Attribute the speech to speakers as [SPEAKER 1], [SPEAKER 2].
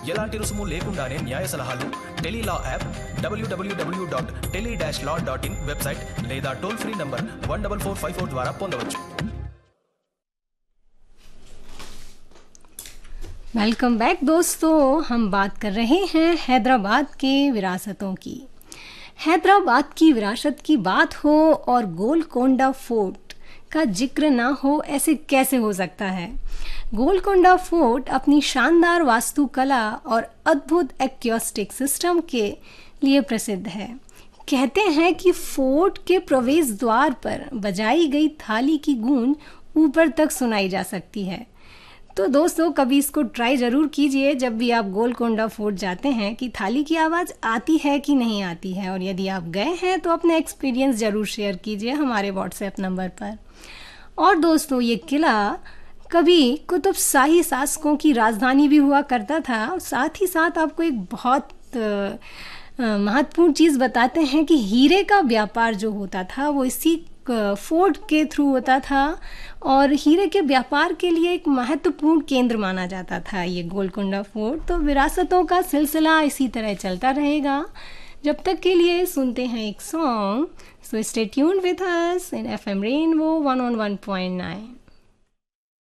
[SPEAKER 1] ఎలాంటి రుసుము లేకుండానే న్యాయ సలహాలు టెలీలా యాప్, www.tele-law.in వెబ్సైట్ లేదా టోల్ ఫ్రీ నంబర్ 14454 ద్వారా పొందవచ్చు.
[SPEAKER 2] वेलकम बैक दोस्तों, हम बात कर रहे हैं हैदराबाद के विरासतों की. हैदराबाद की विरासत की बात हो और गोलकोंडा फोर्ट का जिक्र ना हो, ऐसे कैसे हो सकता है. गोलकोंडा फोर्ट अपनी शानदार वास्तुकला और अद्भुत एक्यूस्टिक सिस्टम के लिए प्रसिद्ध है. कहते हैं कि फोर्ट के प्रवेश द्वार पर बजाई गई थाली की गूंज ऊपर तक सुनाई जा सकती है. तो दोस्तों, कभी इसको ट्राई ज़रूर कीजिए जब भी आप गोलकोंडा फोर्ट जाते हैं कि थाली की आवाज़ आती है कि नहीं आती है. और यदि आप गए हैं तो अपने एक्सपीरियंस ज़रूर शेयर कीजिए हमारे व्हाट्सएप नंबर पर. और दोस्तों, ये किला कभी कुतुब शाही शासकों की राजधानी भी हुआ करता था. साथ ही साथ आपको एक बहुत महत्वपूर्ण चीज़ बताते हैं कि हीरे का व्यापार जो होता था वो इसी फोर्ट के थ्रू होता था और हीरे के व्यापार के लिए एक महत्वपूर्ण केंद्र माना जाता था ये गोलकोंडा फोर्ट. तो विरासतों का सिलसिला इसी तरह चलता रहेगा. जब तक के लिए सुनते हैं एक song. So stay tuned with us in FM rainbow 101.9.